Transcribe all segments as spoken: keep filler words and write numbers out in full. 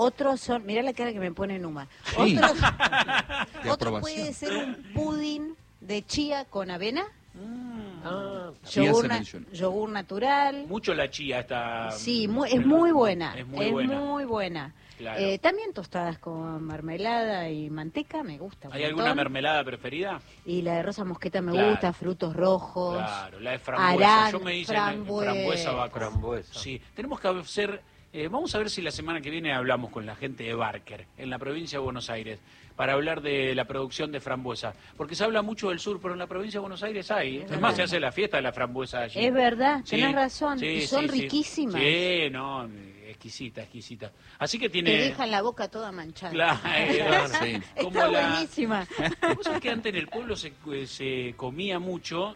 Otros son, mirá la cara que me pone Numa. Sí. Otros, De otro aprobación. puede ser un pudín de chía con avena. Ah, Chía Yogur, se na- menciona. yogur natural. mucho la chía está... Sí, muy, es muy buena. Es muy buena. muy buena. Claro. Eh, también tostadas con mermelada y manteca, me gusta. un ¿Hay alguna montón. mermelada preferida? Y la de rosa mosqueta me Claro. gusta, frutos rojos. Claro, la de frambuesa. Arán, Yo me hice frambuesa. frambuesa va con- Frambuesa. Sí, tenemos que hacer... eh, vamos a ver si la semana que viene hablamos con la gente de Barker, en la provincia de Buenos Aires, para hablar de la producción de frambuesa. Porque se habla mucho del sur, pero en la provincia de Buenos Aires hay. Es, Es más, verdad. se hace la fiesta de la frambuesa allí. Es verdad, Sí, tenés razón. sí, y son sí, sí. riquísimas. Sí, no, exquisita, exquisita. Así que Te tiene... dejan la boca toda manchada. Claro, Sí. como Está la- buenísima. Vos sabés que antes en el pueblo se, se comía mucho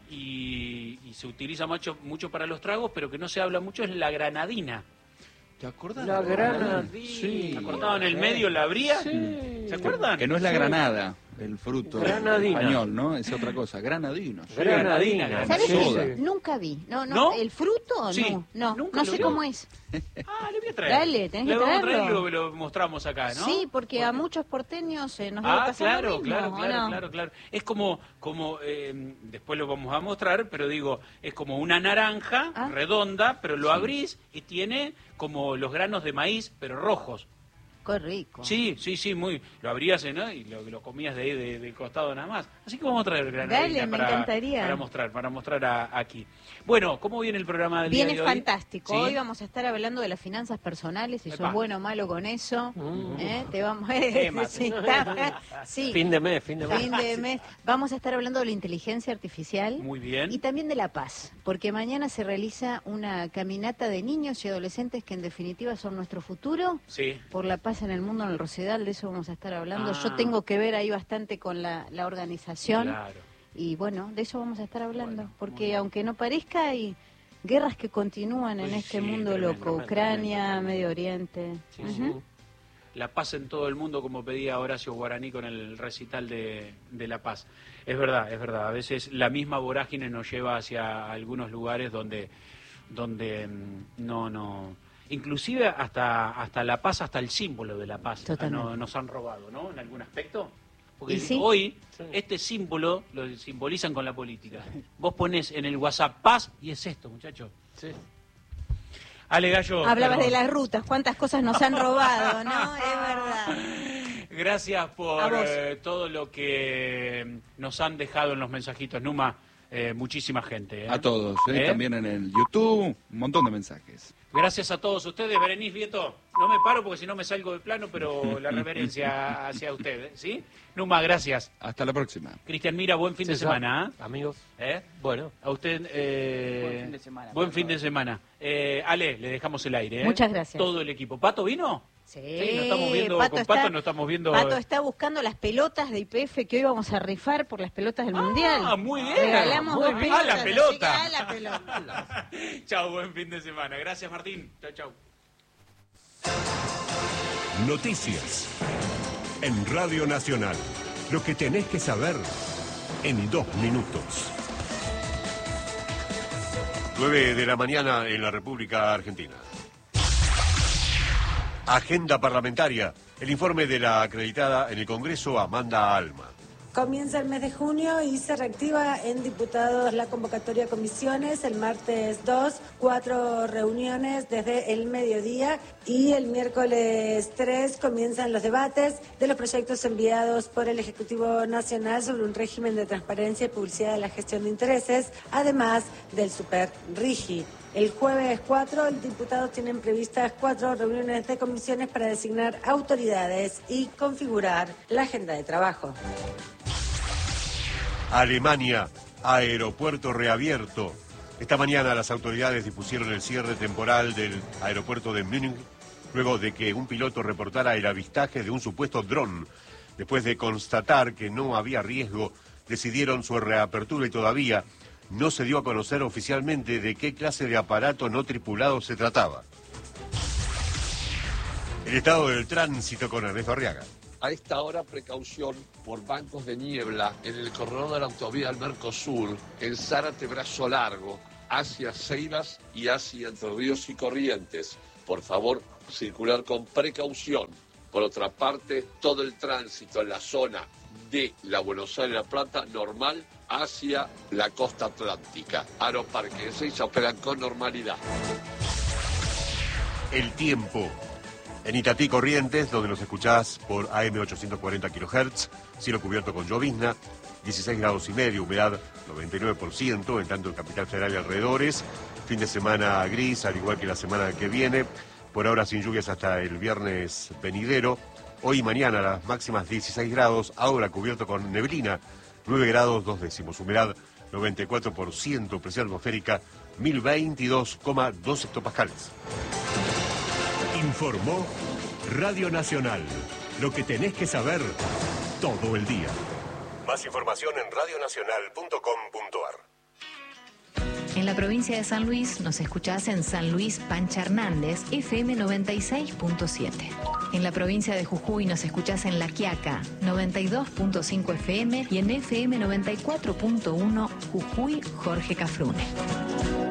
y, y se utiliza mucho, mucho para los tragos, pero que no se habla mucho es la granadina. ¿Te acordás? La granadina. Sí. ¿Se cortaba en el medio, la abría? Sí. ¿Se acuerdan? Que no es la granada, el fruto Granadina. español, ¿no? Es otra cosa. Granadino. sí. Granadina, Granadina. ¿Sabes Soda. qué? Nunca vi. No, no, ¿No? ¿El fruto? Sí. No, no, ¿Nunca no lo sé vio? cómo es. Ah, le voy a traer. Dale, tenés Le que vamos a traer y traerlo. lo, lo mostramos acá, ¿no? Sí, porque a muchos porteños eh, nos debe Ah, pasar claro, lo mismo, claro, ¿o claro, no? claro, claro. Es como, como eh, después lo vamos a mostrar, pero digo, es como una naranja Ah. redonda, pero lo abrís y tiene como los granos de maíz, pero rojos. Qué rico. Sí, sí, sí, muy. Lo abrías, ¿no? Y lo, lo comías de ahí, de, de costado nada más. Así que vamos a traer granadina Dale, me para, encantaría. para mostrar, para mostrar a- aquí. Bueno, ¿cómo viene el programa del Viene día de hoy? fantástico. ¿Sí? Hoy vamos a estar hablando de las finanzas personales, si Epa. sos bueno o malo con eso. Mm. ¿eh? Te vamos Temas. sí, está- sí. Fin de mes, fin de mes. Fin de mes. Vamos a estar hablando de la inteligencia artificial. Muy bien. Y también de la paz, porque mañana se realiza una caminata de niños y adolescentes que en definitiva son nuestro futuro, Sí. por la paz en el mundo en el Rosedal, de eso vamos a estar hablando. Ah. Yo tengo que ver ahí bastante con la, la organización Claro. y bueno, de eso vamos a estar hablando, Bueno, muy porque bien. aunque no parezca hay guerras que continúan en Uy, este sí, mundo tremendo, loco, tremendo, Ucrania, tremendo. Medio Oriente. Sí, Ujú. sí. La paz en todo el mundo, como pedía Horacio Guaraní con el recital de, de la paz. Es verdad, es verdad. A veces la misma vorágine nos lleva hacia algunos lugares donde, donde mm, no, no. Inclusive hasta, hasta la paz, hasta el símbolo de la paz, Totalmente. no- nos han robado, ¿no? En algún aspecto. Porque Y sí. hoy Sí. este símbolo lo simbolizan con la política. Vos ponés en el WhatsApp paz y es esto, muchachos. Sí. Ale Gallo. Hablabas perdón. de las rutas, cuántas cosas nos han robado, ¿no? Es verdad. Gracias A por vos. eh, todo lo que nos han dejado en los mensajitos. Numa, eh, muchísima gente. ¿eh? A todos, ¿eh? ¿Eh? También en el YouTube, un montón de mensajes. Gracias a todos ustedes. Berenice Vieto, no me paro porque si no me salgo de plano, pero la reverencia hacia ustedes, ¿sí? Numa, gracias. Hasta la próxima. Cristian Mira, buen fin de César, semana. Amigos, ¿eh? ¿Eh? bueno. A usted, eh, Buen fin de semana, Buen por fin de favor. semana. Eh, Ale, le dejamos el aire. ¿eh? Muchas gracias. Todo el equipo. ¿Pato vino? Sí, Sí, nos estamos viendo con está- Pato, nos estamos viendo. Pato está buscando las pelotas de I P F que hoy vamos a rifar por las pelotas del Mundial. Ah, muy bien. Regalamos Muy dos bien. pelotas. Ah, la así que pelota. a la pelota. Chao, buen fin de semana. Gracias, Martín. Chao, chao. Noticias. En Radio Nacional. Lo que tenés que saber en dos minutos. nueve de la mañana en la República Argentina. Agenda parlamentaria. El informe de la acreditada en el Congreso, Amanda Alma. Comienza el mes de junio y se reactiva en diputados la convocatoria a comisiones. El martes dos, cuatro reuniones desde el mediodía y el miércoles tres comienzan los debates de los proyectos enviados por el Ejecutivo Nacional sobre un régimen de transparencia y publicidad de la gestión de intereses, además del Super RIGI. El jueves cuatro, el diputados tienen previstas cuatro reuniones de comisiones para designar autoridades y configurar la agenda de trabajo. Alemania, aeropuerto reabierto. Esta mañana las autoridades dispusieron el cierre temporal del aeropuerto de Múnich luego de que un piloto reportara el avistaje de un supuesto dron. Después de constatar que no había riesgo, decidieron su reapertura y todavía no se dio a conocer oficialmente de qué clase de aparato no tripulado se trataba. El estado del tránsito con Ernesto Arriaga. A esta hora, precaución por bancos de niebla en el corredor de la autovía del Mercosur, en Zárate Brazo Largo, hacia Ceibas y hacia Entre Ríos y Corrientes. Por favor, circular con precaución. Por otra parte, todo el tránsito en la zona de la Buenos Aires-La Plata normal hacia la costa atlántica. Aeroparques operan con normalidad. El tiempo. En Itatí, Corrientes, donde nos escuchás por A M ochocientos cuarenta kilohertz, cielo cubierto con llovizna, dieciséis grados y medio, humedad noventa y nueve por ciento, en tanto en Capital Federal y alrededores. Fin de semana gris, al igual que la semana que viene. Por ahora sin lluvias hasta el viernes venidero. Hoy y mañana las máximas dieciséis grados, ahora cubierto con neblina, nueve grados dos décimos, humedad noventa y cuatro por ciento, presión atmosférica mil veintidós coma dos hectopascales. Informó Radio Nacional. Lo que tenés que saber todo el día. Más información en radionacional punto com punto ar. En la provincia de San Luis nos escuchás en San Luis Pancha Hernández, F M noventa y seis punto siete. En la provincia de Jujuy nos escuchás en La Quiaca, noventa y dos punto cinco F M y en F M noventa y cuatro punto uno Jujuy Jorge Cafrune.